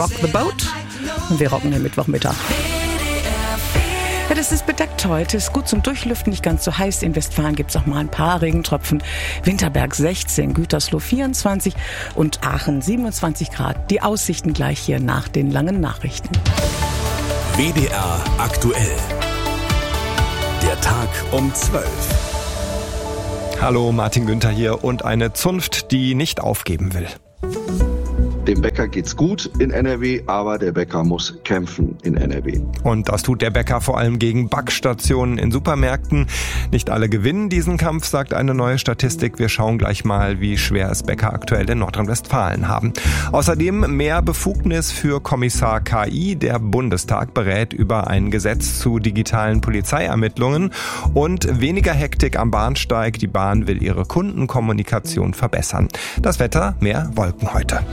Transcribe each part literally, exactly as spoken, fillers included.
Rock the Boat und wir rocken den Mittwochmittag. Ja, das ist bedeckt heute, ist gut zum Durchlüften, nicht ganz so heiß. In Westfalen gibt es auch mal ein paar Regentropfen. Winterberg sechzehn, Gütersloh vierundzwanzig und Aachen siebenundzwanzig Grad. Die Aussichten gleich hier nach den langen Nachrichten. W D R aktuell. Der Tag um zwölf. Hallo, Martin Günther hier und eine Zunft, die nicht aufgeben will. Dem Bäcker geht's gut in N R W, aber der Bäcker muss kämpfen in N R W. Und das tut der Bäcker vor allem gegen Backstationen in Supermärkten. Nicht alle gewinnen diesen Kampf, sagt eine neue Statistik. Wir schauen gleich mal, wie schwer es Bäcker aktuell in Nordrhein-Westfalen haben. Außerdem mehr Befugnis für Kommissar K I. Der Bundestag berät über ein Gesetz zu digitalen Polizeiermittlungen und weniger Hektik am Bahnsteig. Die Bahn will ihre Kundenkommunikation verbessern. Das Wetter, mehr Wolken heute.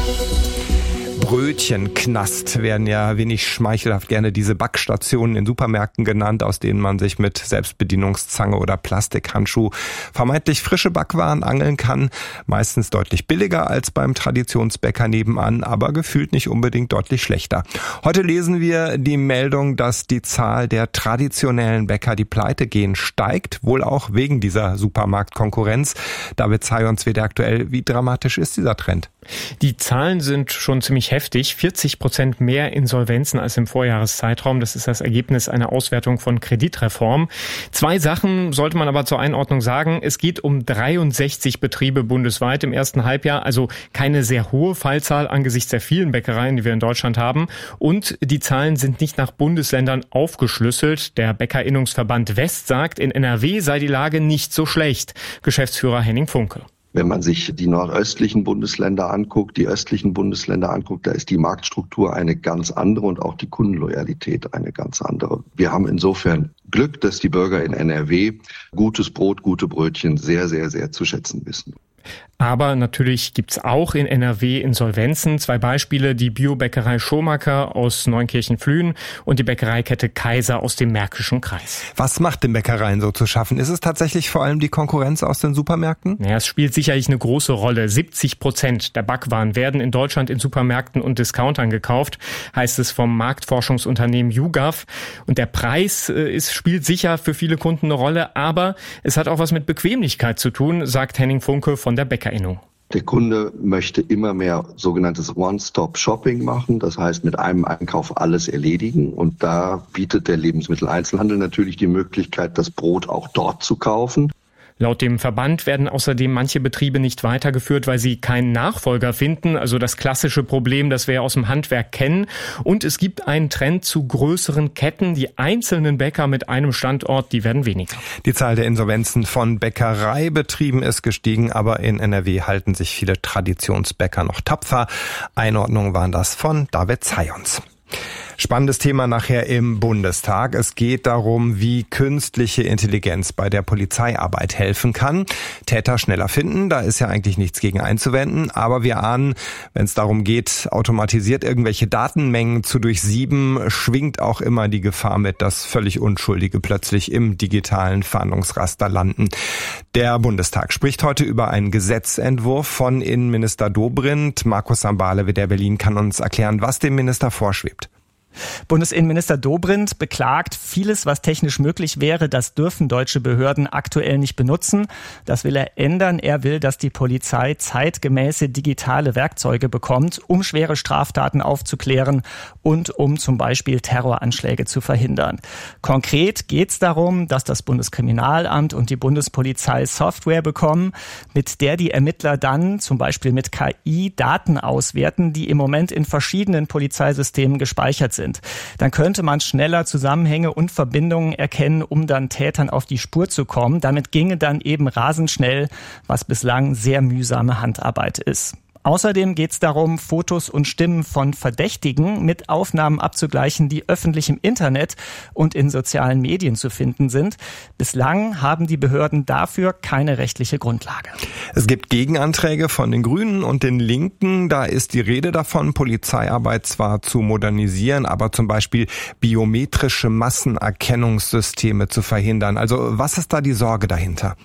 Brötchenknast werden ja wenig schmeichelhaft gerne diese Backstationen in Supermärkten genannt, aus denen man sich mit Selbstbedienungszange oder Plastikhandschuh vermeintlich frische Backwaren angeln kann. Meistens deutlich billiger als beim Traditionsbäcker nebenan, aber gefühlt nicht unbedingt deutlich schlechter. Heute lesen wir die Meldung, dass die Zahl der traditionellen Bäcker, die pleite gehen, steigt, wohl auch wegen dieser Supermarktkonkurrenz. David Zayons, W D R aktuell, wie dramatisch ist dieser Trend? Die Zahlen sind schon ziemlich heftig. vierzig Prozent mehr Insolvenzen als im Vorjahreszeitraum. Das ist das Ergebnis einer Auswertung von Kreditreform. Zwei Sachen sollte man aber zur Einordnung sagen. Es geht um dreiundsechzig Betriebe bundesweit im ersten Halbjahr. Also keine sehr hohe Fallzahl angesichts der vielen Bäckereien, die wir in Deutschland haben. Und die Zahlen sind nicht nach Bundesländern aufgeschlüsselt. Der Bäckerinnungsverband West sagt, in N R W sei die Lage nicht so schlecht. Geschäftsführer Henning Funke. Wenn man sich die nordöstlichen Bundesländer anguckt, die östlichen Bundesländer anguckt, da ist die Marktstruktur eine ganz andere und auch die Kundenloyalität eine ganz andere. Wir haben insofern Glück, dass die Bürger in N R W gutes Brot, gute Brötchen sehr, sehr, sehr zu schätzen wissen. Aber natürlich gibt's auch in N R W Insolvenzen. Zwei Beispiele, die Biobäckerei Schomacker aus Neunkirchen-Flühen und die Bäckereikette Kaiser aus dem Märkischen Kreis. Was macht den Bäckereien so zu schaffen? Ist es tatsächlich vor allem die Konkurrenz aus den Supermärkten? Ja, es spielt sicherlich eine große Rolle. siebzig Prozent der Backwaren werden in Deutschland in Supermärkten und Discountern gekauft, heißt es vom Marktforschungsunternehmen YouGov. Und der Preis äh, ist, spielt sicher für viele Kunden eine Rolle, aber es hat auch was mit Bequemlichkeit zu tun, sagt Henning Funke von der Bäckerinnung. Der Kunde möchte immer mehr sogenanntes One-Stop-Shopping machen, das heißt mit einem Einkauf alles erledigen. Und da bietet der Lebensmitteleinzelhandel natürlich die Möglichkeit, das Brot auch dort zu kaufen. Laut dem Verband werden außerdem manche Betriebe nicht weitergeführt, weil sie keinen Nachfolger finden. Also das klassische Problem, das wir aus dem Handwerk kennen. Und es gibt einen Trend zu größeren Ketten. Die einzelnen Bäcker mit einem Standort, die werden weniger. Die Zahl der Insolvenzen von Bäckereibetrieben ist gestiegen, aber in N R W halten sich viele Traditionsbäcker noch tapfer. Einordnungen waren das von David Zayons. Spannendes Thema nachher im Bundestag. Es geht darum, wie künstliche Intelligenz bei der Polizeiarbeit helfen kann. Täter schneller finden, da ist ja eigentlich nichts gegen einzuwenden. Aber wir ahnen, wenn es darum geht, automatisiert irgendwelche Datenmengen zu durchsieben, schwingt auch immer die Gefahr mit, dass völlig Unschuldige plötzlich im digitalen Fahndungsraster landen. Der Bundestag spricht heute über einen Gesetzentwurf von Innenminister Dobrindt. Markus Sambale, W D R Berlin, kann uns erklären, was dem Minister vorschwebt. Bundesinnenminister Dobrindt beklagt, vieles, was technisch möglich wäre, das dürfen deutsche Behörden aktuell nicht benutzen. Das will er ändern. Er will, dass die Polizei zeitgemäße digitale Werkzeuge bekommt, um schwere Straftaten aufzuklären und um zum Beispiel Terroranschläge zu verhindern. Konkret geht es darum, dass das Bundeskriminalamt und die Bundespolizei Software bekommen, mit der die Ermittler dann zum Beispiel mit K I Daten auswerten, die im Moment in verschiedenen Polizeisystemen gespeichert sind. Dann könnte man schneller Zusammenhänge und Verbindungen erkennen, um dann Tätern auf die Spur zu kommen. Damit ginge dann eben rasend schnell, was bislang sehr mühsame Handarbeit ist. Außerdem geht es darum, Fotos und Stimmen von Verdächtigen mit Aufnahmen abzugleichen, die öffentlich im Internet und in sozialen Medien zu finden sind. Bislang haben die Behörden dafür keine rechtliche Grundlage. Es gibt Gegenanträge von den Grünen und den Linken. Da ist die Rede davon, Polizeiarbeit zwar zu modernisieren, aber zum Beispiel biometrische Massenerkennungssysteme zu verhindern. Also was ist da die Sorge dahinter?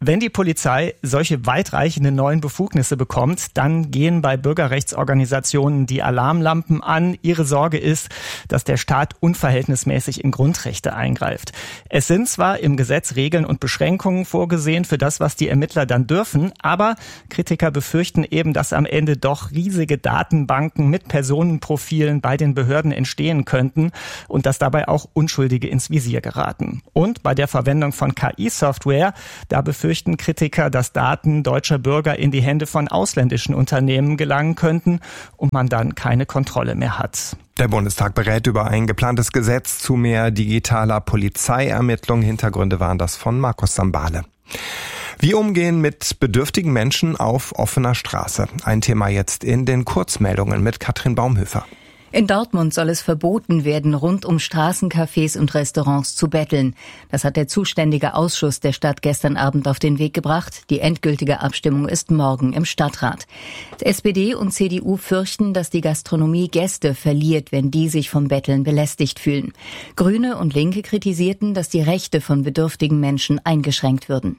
Wenn die Polizei solche weitreichenden neuen Befugnisse bekommt, dann gehen bei Bürgerrechtsorganisationen die Alarmlampen an. Ihre Sorge ist, dass der Staat unverhältnismäßig in Grundrechte eingreift. Es sind zwar im Gesetz Regeln und Beschränkungen vorgesehen für das, was die Ermittler dann dürfen, aber Kritiker befürchten eben, dass am Ende doch riesige Datenbanken mit Personenprofilen bei den Behörden entstehen könnten und dass dabei auch Unschuldige ins Visier geraten. Und bei der Verwendung von K I-Software, da befürchten Kritiker, dass Daten deutscher Bürger in die Hände von ausländischen Unternehmen gelangen könnten und man dann keine Kontrolle mehr hat. Der Bundestag berät über ein geplantes Gesetz zu mehr digitaler Polizeiermittlung. Hintergründe waren das von Markus Sambale. Wie umgehen mit bedürftigen Menschen auf offener Straße? Ein Thema jetzt in den Kurzmeldungen mit Katrin Baumhöfer. In Dortmund soll es verboten werden, rund um Straßencafés und Restaurants zu betteln. Das hat der zuständige Ausschuss der Stadt gestern Abend auf den Weg gebracht. Die endgültige Abstimmung ist morgen im Stadtrat. S P D und C D U fürchten, dass die Gastronomie Gäste verliert, wenn die sich vom Betteln belästigt fühlen. Grüne und Linke kritisierten, dass die Rechte von bedürftigen Menschen eingeschränkt würden.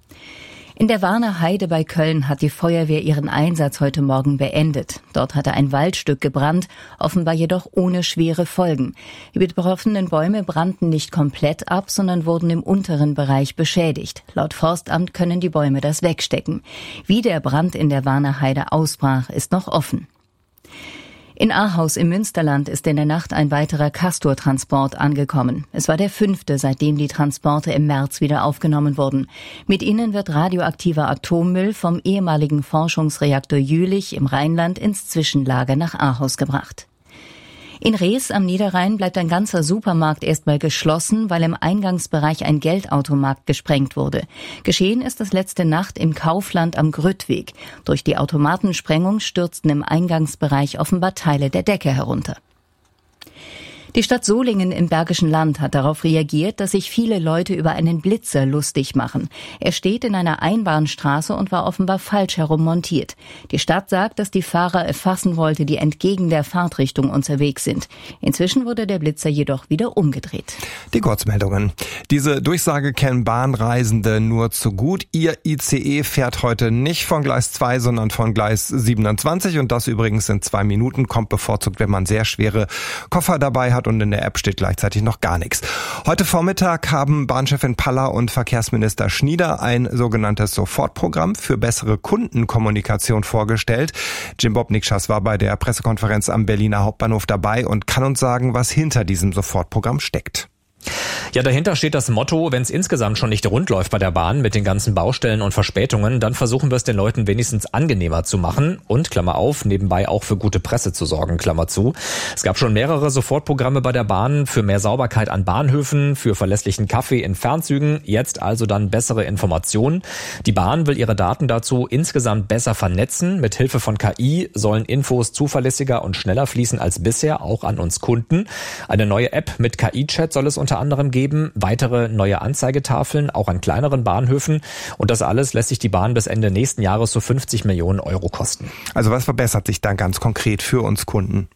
In der Warner Heide bei Köln hat die Feuerwehr ihren Einsatz heute Morgen beendet. Dort hatte ein Waldstück gebrannt, offenbar jedoch ohne schwere Folgen. Die betroffenen Bäume brannten nicht komplett ab, sondern wurden im unteren Bereich beschädigt. Laut Forstamt können die Bäume das wegstecken. Wie der Brand in der Warner Heide ausbrach, ist noch offen. In Ahaus im Münsterland ist in der Nacht ein weiterer Castor-Transport angekommen. Es war der fünfte, seitdem die Transporte im März wieder aufgenommen wurden. Mit ihnen wird radioaktiver Atommüll vom ehemaligen Forschungsreaktor Jülich im Rheinland ins Zwischenlager nach Ahaus gebracht. In Rees am Niederrhein bleibt ein ganzer Supermarkt erstmal geschlossen, weil im Eingangsbereich ein Geldautomat gesprengt wurde. Geschehen ist das letzte Nacht im Kaufland am Grüttweg. Durch die Automatensprengung stürzten im Eingangsbereich offenbar Teile der Decke herunter. Die Stadt Solingen im Bergischen Land hat darauf reagiert, dass sich viele Leute über einen Blitzer lustig machen. Er steht in einer Einbahnstraße und war offenbar falsch herum montiert. Die Stadt sagt, dass die Fahrer erfassen wollte, die entgegen der Fahrtrichtung unterwegs sind. Inzwischen wurde der Blitzer jedoch wieder umgedreht. Die Kurzmeldungen. Diese Durchsage kennen Bahnreisende nur zu gut. Ihr I C E fährt heute nicht von Gleis zwei, sondern von Gleis siebenundzwanzig. Und das übrigens in zwei Minuten, kommt bevorzugt, wenn man sehr schwere Koffer dabei hat. Und in der App steht gleichzeitig noch gar nichts. Heute Vormittag haben Bahnchefin Paller und Verkehrsminister Schnieder ein sogenanntes Sofortprogramm für bessere Kundenkommunikation vorgestellt. Jim Bob Nikschas war bei der Pressekonferenz am Berliner Hauptbahnhof dabei und kann uns sagen, was hinter diesem Sofortprogramm steckt. Ja, dahinter steht das Motto, wenn es insgesamt schon nicht rund läuft bei der Bahn mit den ganzen Baustellen und Verspätungen, dann versuchen wir es den Leuten wenigstens angenehmer zu machen und, Klammer auf, nebenbei auch für gute Presse zu sorgen, Klammer zu. Es gab schon mehrere Sofortprogramme bei der Bahn für mehr Sauberkeit an Bahnhöfen, für verlässlichen Kaffee in Fernzügen, jetzt also dann bessere Informationen. Die Bahn will ihre Daten dazu insgesamt besser vernetzen. Mit Hilfe von K I sollen Infos zuverlässiger und schneller fließen als bisher, auch an uns Kunden. Eine neue App mit K I-Chat soll es unter anderem geben, weitere neue Anzeigetafeln, auch an kleineren Bahnhöfen. Und das alles lässt sich die Bahn bis Ende nächsten Jahres so fünfzig Millionen Euro kosten. Also was verbessert sich dann ganz konkret für uns Kunden?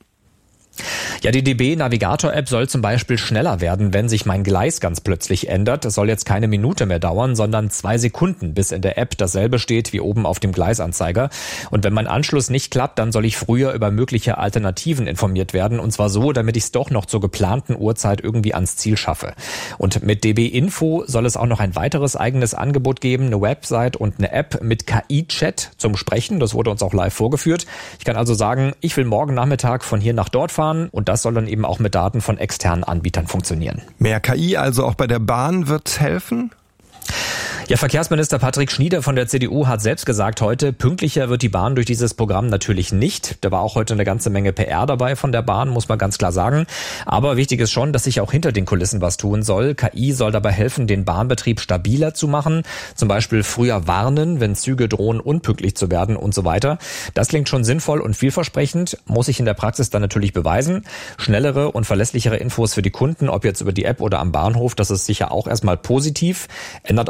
Ja, die D B-Navigator-App soll zum Beispiel schneller werden, wenn sich mein Gleis ganz plötzlich ändert. Es soll jetzt keine Minute mehr dauern, sondern zwei Sekunden, bis in der App dasselbe steht wie oben auf dem Gleisanzeiger. Und wenn mein Anschluss nicht klappt, dann soll ich früher über mögliche Alternativen informiert werden. Und zwar so, damit ich es doch noch zur geplanten Uhrzeit irgendwie ans Ziel schaffe. Und mit D B Info soll es auch noch ein weiteres eigenes Angebot geben, eine Website und eine App mit K I-Chat zum Sprechen. Das wurde uns auch live vorgeführt. Ich kann also sagen, ich will morgen Nachmittag von hier nach dort fahren. Und das soll dann eben auch mit Daten von externen Anbietern funktionieren. Mehr K I also auch bei der Bahn wird helfen? Ja, Verkehrsminister Patrick Schnieder von der C D U hat selbst gesagt heute, pünktlicher wird die Bahn durch dieses Programm natürlich nicht. Da war auch heute eine ganze Menge P R dabei von der Bahn, muss man ganz klar sagen. Aber wichtig ist schon, dass sich auch hinter den Kulissen was tun soll. K I soll dabei helfen, den Bahnbetrieb stabiler zu machen. Zum Beispiel früher warnen, wenn Züge drohen, unpünktlich zu werden und so weiter. Das klingt schon sinnvoll und vielversprechend, muss sich in der Praxis dann natürlich beweisen. Schnellere und verlässlichere Infos für die Kunden, ob jetzt über die App oder am Bahnhof, das ist sicher auch erstmal positiv, ändert aber in Summe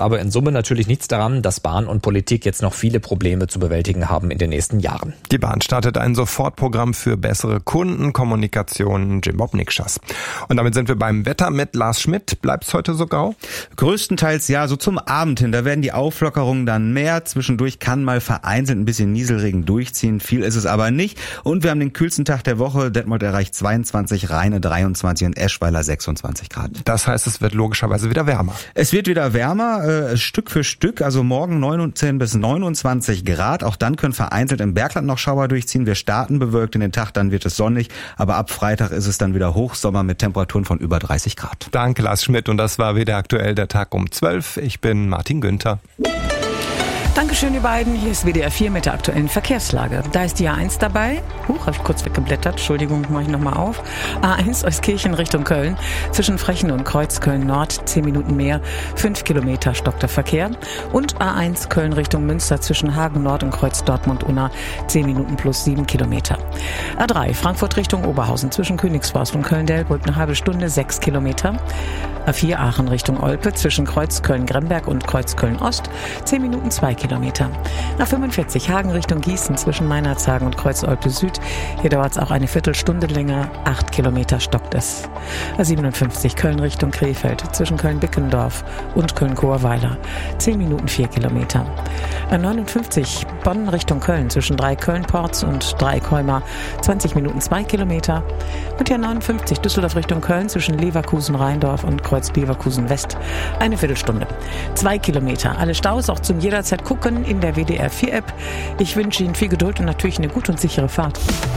glaube natürlich nichts daran, dass Bahn und Politik jetzt noch viele Probleme zu bewältigen haben in den nächsten Jahren. Die Bahn startet ein Sofortprogramm für bessere Kundenkommunikation. Jim Bobnikschas. Und damit sind wir beim Wetter mit Lars Schmidt. Bleibt's heute so grau? Größtenteils ja, so zum Abend hin. Da werden die Auflockerungen dann mehr. Zwischendurch kann mal vereinzelt ein bisschen Nieselregen durchziehen. Viel ist es aber nicht. Und wir haben den kühlsten Tag der Woche. Detmold erreicht zweiundzwanzig, Rheine dreiundzwanzig und Eschweiler sechsundzwanzig Grad. Das heißt, es wird logischerweise wieder wärmer. Es wird wieder wärmer, äh, Stück für Stück. Also morgen neunzehn bis neunundzwanzig Grad. Auch dann können vereinzelt im Bergland noch Schauer durchziehen. Wir starten bewölkt in den Tag, dann wird es sonnig. Aber ab Freitag ist es dann wieder Hochsommer mit Temperaturen von über dreißig Grad. Danke, Lars Schmidt. Und das war wieder aktuell der Tag um zwölf. Ich bin Martin Günther. Dankeschön, ihr beiden. Hier ist W D R vier mit der aktuellen Verkehrslage. Da ist die A eins dabei. Huch, habe ich kurz weggeblättert. Entschuldigung, mache ich nochmal auf. A eins Euskirchen Richtung Köln. Zwischen Frechen und Kreuzköln Nord. zehn Minuten mehr. fünf Kilometer stockt der Verkehr. Und A eins Köln Richtung Münster zwischen Hagen Nord und Kreuz Dortmund-Unna. zehn Minuten plus sieben Kilometer. A drei Frankfurt Richtung Oberhausen. Zwischen Königsforst und Köln-Delbrück eine halbe Stunde. sechs Kilometer. A vier Aachen Richtung Olpe. Zwischen Kreuz Köln-Gremberg und Kreuz Köln-Ost. zehn Minuten zwei Kilometer. A fünfundvierzig Hagen Richtung Gießen zwischen Meinerzhagen und Kreuz Olpe Süd. Hier dauert es auch eine Viertelstunde länger. acht Kilometer stockt es. A siebenundfünfzig Köln Richtung Krefeld zwischen Köln-Bickendorf und Köln-Chorweiler. zehn Minuten vier Kilometer. A neunundfünfzig Bonn Richtung Köln zwischen drei Köln-Ports und drei Colmar. zwanzig Minuten zwei Kilometer. Und die A neunundfünfzig Düsseldorf Richtung Köln zwischen Leverkusen-Rheindorf und Kreuz Leverkusen West. Eine Viertelstunde. Zwei Kilometer. Alle Staus auch zum jederzeit gucken in der W D R vier App. Ich wünsche Ihnen viel Geduld und natürlich eine gute und sichere Fahrt.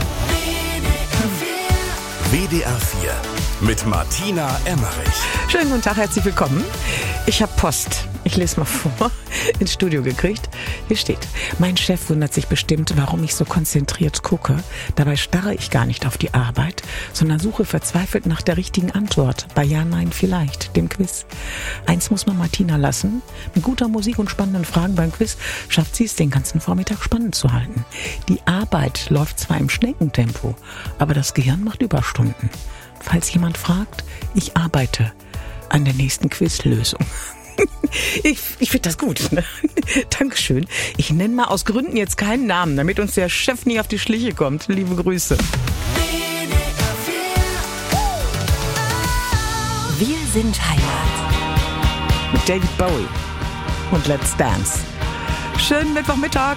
W D R vier mit Martina Emmerich. Schönen guten Tag, herzlich willkommen. Ich habe Post. Ich lese mal vor. Ins Studio gekriegt. Hier steht: Mein Chef wundert sich bestimmt, warum ich so konzentriert gucke. Dabei starre ich gar nicht auf die Arbeit, sondern suche verzweifelt nach der richtigen Antwort. Bei Ja, Nein, Vielleicht, dem Quiz. Eins muss man Martina lassen. Mit guter Musik und spannenden Fragen beim Quiz schafft sie es, den ganzen Vormittag spannend zu halten. Die Arbeit läuft zwar im Schneckentempo, aber das Gehirn macht Überstunden. Falls jemand fragt, ich arbeite an der nächsten Quizlösung. Ich, ich finde das gut. Ne? Dankeschön. Ich nenne mal aus Gründen jetzt keinen Namen, damit uns der Chef nie auf die Schliche kommt. Liebe Grüße. Wir sind Heimat. Mit David Bowie und Let's Dance. Schönen Mittwochmittag.